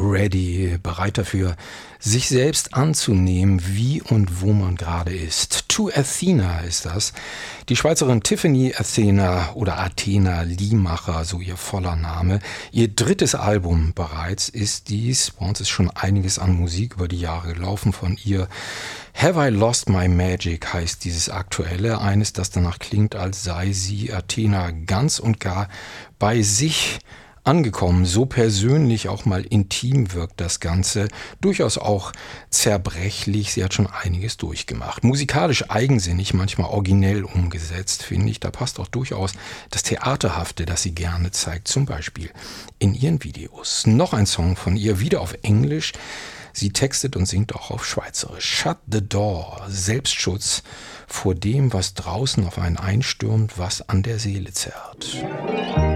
ready, bereit dafür, sich selbst anzunehmen, wie und wo man gerade ist. To Athena ist das. Die Schweizerin Tiffany Athena oder Athena Liemacher, so ihr voller Name. Ihr drittes Album bereits ist dies. Bei uns ist schon einiges an Musik über die Jahre gelaufen von ihr. Have I Lost My Magic heißt dieses aktuelle. Eines, das danach klingt, als sei sie Athena ganz und gar bei sich angekommen. So persönlich, auch mal intim wirkt das Ganze. Durchaus auch zerbrechlich. Sie hat schon einiges durchgemacht. Musikalisch eigensinnig, manchmal originell umgesetzt, finde ich. Da passt auch durchaus das Theaterhafte, das sie gerne zeigt. Zum Beispiel in ihren Videos. Noch ein Song von ihr, wieder auf Englisch. Sie textet und singt auch auf Schweizerisch. Shut the Door. Selbstschutz vor dem, was draußen auf einen einstürmt, was an der Seele zerrt.